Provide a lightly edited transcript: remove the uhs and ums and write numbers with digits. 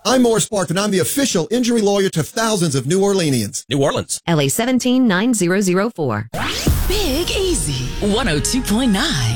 I'm Morris Park, and I'm the official injury lawyer to thousands of New Orleanians. New Orleans. LA 179004. Big Easy 102.9.